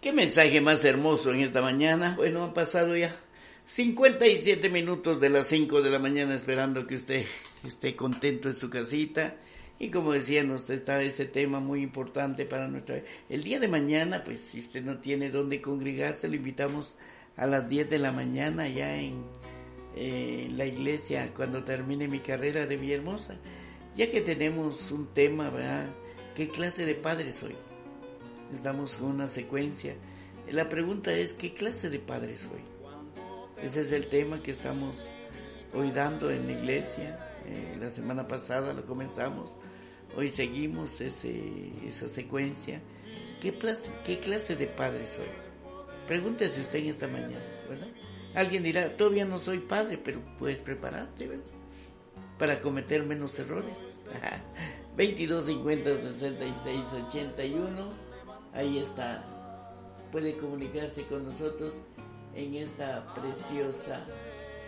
Qué mensaje más hermoso en esta mañana. Bueno, han pasado ya 57 minutos de las 5 de la mañana esperando que usted esté contento en su casita. Y como decía, nos está ese tema muy importante para nuestra... El día de mañana, pues si usted no tiene dónde congregarse, lo invitamos a las 10 de la mañana ya en la iglesia cuando termine mi carrera de Villahermosa. Ya que tenemos un tema, ¿verdad? ¿Qué clase de padre soy? Estamos con una secuencia. La pregunta es, ¿qué clase de padre soy? Ese es el tema que estamos hoy dando en la iglesia. La semana pasada lo comenzamos. Hoy seguimos esa secuencia. ¿Qué clase de padre soy? Pregúntese usted en esta mañana, ¿verdad? Alguien dirá, todavía no soy padre, pero puedes prepararte, ¿verdad? Para cometer menos errores. 22 50 66 81. Ahí está. Puede comunicarse con nosotros en esta preciosa